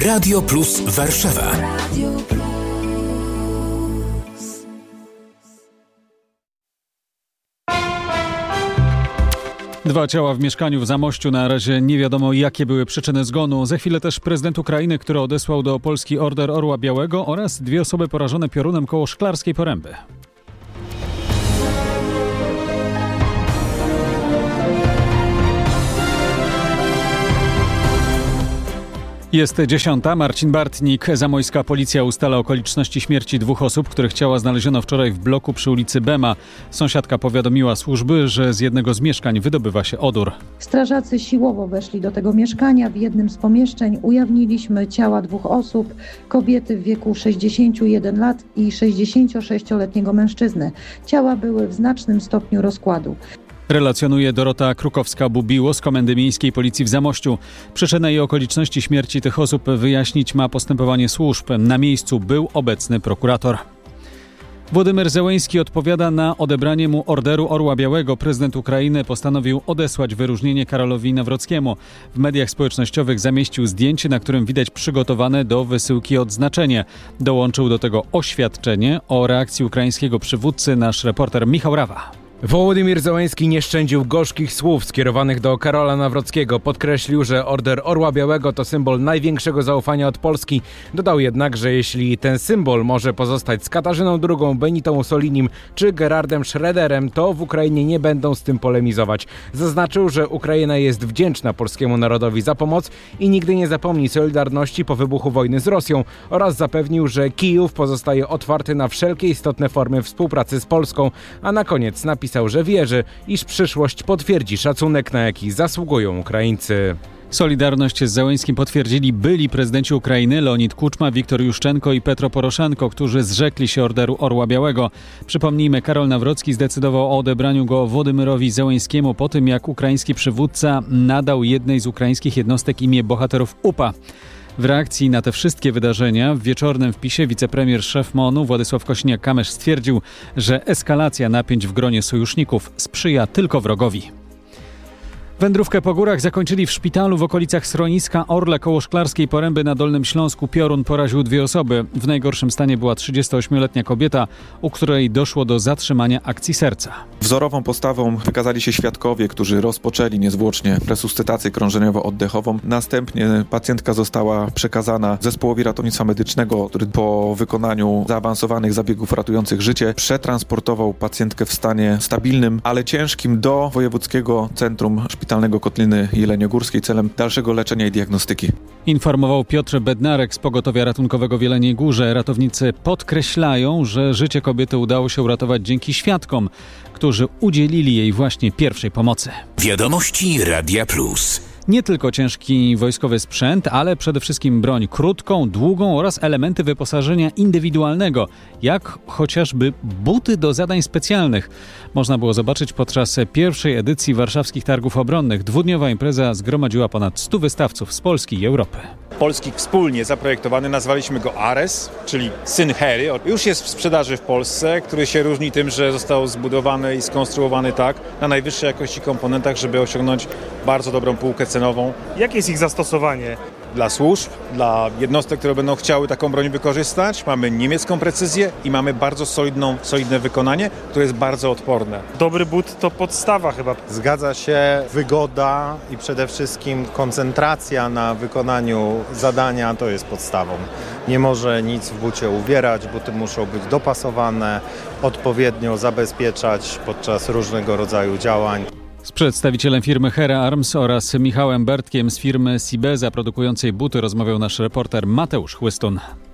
Radio Plus Warszawa. Dwa ciała w mieszkaniu w Zamościu. Na razie nie wiadomo, jakie były przyczyny zgonu. Za chwilę też prezydent Ukrainy, który odesłał do Polski Order Orła Białego, oraz 2 osoby porażone piorunem koło Szklarskiej Poręby. Jest 10. Marcin Bartnik. Zamojska policja ustala okoliczności śmierci 2 osób, których ciała znaleziono wczoraj w bloku przy ulicy Bema. Sąsiadka powiadomiła służby, że z jednego z mieszkań wydobywa się odór. Strażacy siłowo weszli do tego mieszkania. W jednym z pomieszczeń ujawniliśmy ciała 2 osób, kobiety w wieku 61 lat i 66-letniego mężczyzny. Ciała były w znacznym stopniu rozkładu. Relacjonuje Dorota Krukowska-Bubiło z Komendy Miejskiej Policji w Zamościu. Przyczynę i okoliczności śmierci tych osób wyjaśnić ma postępowanie służb. Na miejscu był obecny prokurator. Władimir Zełenski odpowiada na odebranie mu Orderu Orła Białego. Prezydent Ukrainy postanowił odesłać wyróżnienie Karolowi Nawrockiemu. W mediach społecznościowych zamieścił zdjęcie, na którym widać przygotowane do wysyłki odznaczenie. Dołączył do tego oświadczenie o reakcji ukraińskiego przywódcy nasz reporter Michał Rawa. Wołodymyr Zełenski nie szczędził gorzkich słów skierowanych do Karola Nawrockiego. Podkreślił, że Order Orła Białego to symbol największego zaufania od Polski. Dodał jednak, że jeśli ten symbol może pozostać z Katarzyną II, Benitą Mussolinim czy Gerardem Schröderem, to w Ukrainie nie będą z tym polemizować. Zaznaczył, że Ukraina jest wdzięczna polskiemu narodowi za pomoc i nigdy nie zapomni solidarności po wybuchu wojny z Rosją, oraz zapewnił, że Kijów pozostaje otwarty na wszelkie istotne formy współpracy z Polską, a na koniec napisał, że wierzy, iż przyszłość potwierdzi szacunek, na jaki zasługują Ukraińcy. Solidarność z Zełenskim potwierdzili byli prezydenci Ukrainy Leonid Kuczma, Wiktor Juszczenko i Petro Poroszenko, którzy zrzekli się Orderu Orła Białego. Przypomnijmy, Karol Nawrocki zdecydował o odebraniu go Władimyrowi Zełenskiemu po tym, jak ukraiński przywódca nadał jednej z ukraińskich jednostek imię bohaterów UPA. W reakcji na te wszystkie wydarzenia w wieczornym wpisie wicepremier szef MON-u Władysław Kosiniak-Kamysz stwierdził, że eskalacja napięć w gronie sojuszników sprzyja tylko wrogowi. Wędrówkę po górach zakończyli w szpitalu w okolicach schroniska Orle koło Szklarskiej Poręby na Dolnym Śląsku. Piorun poraził 2 osoby. W najgorszym stanie była 38-letnia kobieta, u której doszło do zatrzymania akcji serca. Wzorową postawą wykazali się świadkowie, którzy rozpoczęli niezwłocznie resuscytację krążeniowo-oddechową. Następnie pacjentka została przekazana zespołowi ratownictwa medycznego, który po wykonaniu zaawansowanych zabiegów ratujących życie przetransportował pacjentkę w stanie stabilnym, ale ciężkim do Wojewódzkiego Centrum Szpitalnego Kotliny Jeleniogórskiej celem dalszego leczenia i diagnostyki. Informował Piotr Bednarek z Pogotowia Ratunkowego w Jeleniej Górze. Ratownicy podkreślają, że życie kobiety udało się uratować dzięki świadkom, którzy udzielili jej właśnie pierwszej pomocy. Wiadomości Radia Plus. Nie tylko ciężki wojskowy sprzęt, ale przede wszystkim broń krótką, długą oraz elementy wyposażenia indywidualnego, jak chociażby buty do zadań specjalnych. Można było zobaczyć podczas pierwszej edycji Warszawskich Targów Obronnych. 2-dniowa impreza zgromadziła ponad 100 wystawców z Polski i Europy. Polski wspólnie zaprojektowany, nazwaliśmy go Ares, czyli syn Hery. Już jest w sprzedaży w Polsce, który się różni tym, że został zbudowany i skonstruowany tak na najwyższej jakości komponentach, żeby osiągnąć bardzo dobrą półkę cenową. Jakie jest ich zastosowanie? Dla służb, dla jednostek, które będą chciały taką broń wykorzystać. Mamy niemiecką precyzję i mamy bardzo solidne wykonanie, które jest bardzo odporne. Dobry but to podstawa chyba. Zgadza się, wygoda i przede wszystkim koncentracja na wykonaniu zadania to jest podstawą. Nie może nic w bucie uwierać, buty muszą być dopasowane, odpowiednio zabezpieczać podczas różnego rodzaju działań. Z przedstawicielem firmy Hera Arms oraz Michałem Bertkiem z firmy Sibeza produkującej buty rozmawiał nasz reporter Mateusz Chłystun.